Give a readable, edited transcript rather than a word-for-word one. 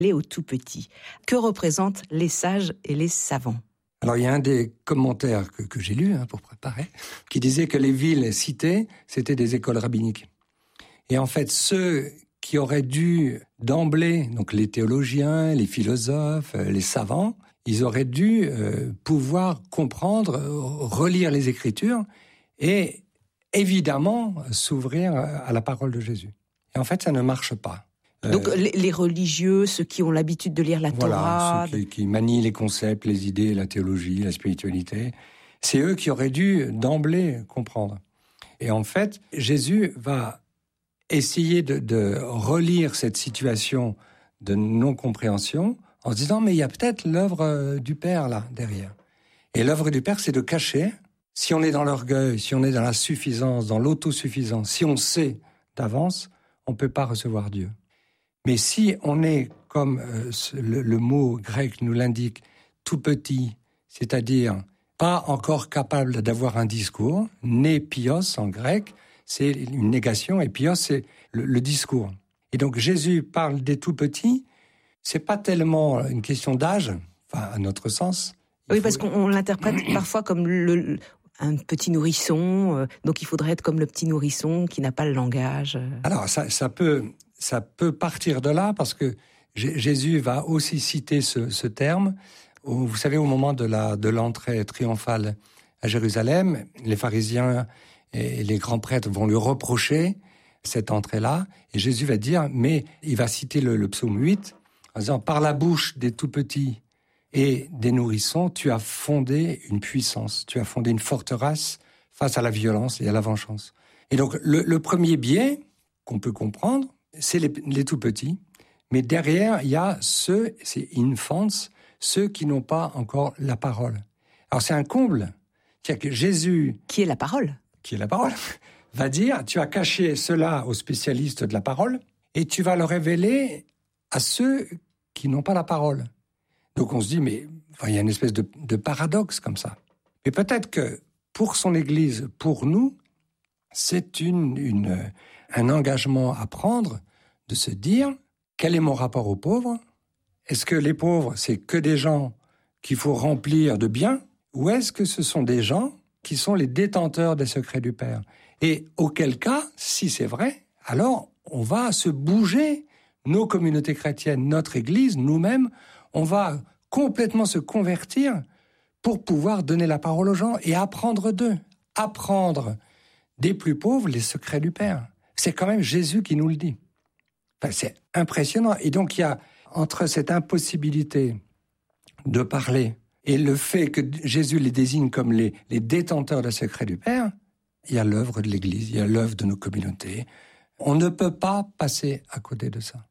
Les au tout petits. Que représentent les sages et les savants ? Alors il y a un des commentaires que j'ai lu pour préparer, qui disait que les villes citées, c'était des écoles rabbiniques. Et en fait, ceux qui auraient dû d'emblée, donc les théologiens, les philosophes, les savants, ils auraient dû pouvoir comprendre, relire les Écritures et évidemment s'ouvrir à la parole de Jésus. Et en fait, ça ne marche pas. Donc les religieux, ceux qui ont l'habitude de lire la Torah... Ceux qui manient les concepts, les idées, la théologie, la spiritualité, c'est eux qui auraient dû d'emblée comprendre. Et en fait, Jésus va essayer de relire cette situation de non-compréhension en se disant « mais il y a peut-être l'œuvre du Père là, derrière ». Et l'œuvre du Père, c'est de cacher. Si on est dans l'orgueil, si on est dans la suffisance, dans l'autosuffisance, si on sait d'avance, on ne peut pas recevoir Dieu. Mais si on est, comme le mot grec nous l'indique, tout petit, c'est-à-dire pas encore capable d'avoir un discours, népios en grec, c'est une négation, et pios, c'est le discours. Et donc Jésus parle des tout petits, c'est pas tellement une question d'âge, enfin à notre sens. Oui, parce qu'on l'interprète parfois comme un petit nourrisson, donc il faudrait être comme le petit nourrisson qui n'a pas le langage. Alors ça peut partir de là, parce que Jésus va aussi citer ce terme. Vous savez, au moment de l'entrée triomphale à Jérusalem, les pharisiens et les grands prêtres vont lui reprocher cette entrée-là, et Jésus va dire, mais il va citer le psaume 8, en disant, par la bouche des tout-petits et des nourrissons, tu as fondé une puissance, tu as fondé une forteresse face à la violence et à la vengeance. Et donc, le premier biais qu'on peut comprendre, c'est les tout-petits, mais derrière, il y a c'est infants, ceux qui n'ont pas encore la parole. Alors, c'est un comble. C'est-à-dire que Jésus... Qui est la parole ? Qui est la parole, va dire, tu as caché cela aux spécialistes de la parole, et tu vas le révéler à ceux qui n'ont pas la parole. Donc on se dit, mais il y a une espèce de paradoxe comme ça. Mais peut-être que pour son Église, pour nous, c'est un engagement à prendre de se dire, quel est mon rapport aux pauvres ? Est-ce que les pauvres, c'est que des gens qu'il faut remplir de biens ? Ou est-ce que ce sont des gens qui sont les détenteurs des secrets du Père ? Et auquel cas, si c'est vrai, alors on va se bouger, nos communautés chrétiennes, notre Église, nous-mêmes, on va complètement se convertir pour pouvoir donner la parole aux gens et apprendre d'eux. Apprendre des plus pauvres les secrets du Père. C'est quand même Jésus qui nous le dit. Enfin, c'est impressionnant. Et donc il y a, entre cette impossibilité de parler et le fait que Jésus les désigne comme les détenteurs des secrets du Père, il y a l'œuvre de l'Église, il y a l'œuvre de nos communautés. On ne peut pas passer à côté de ça.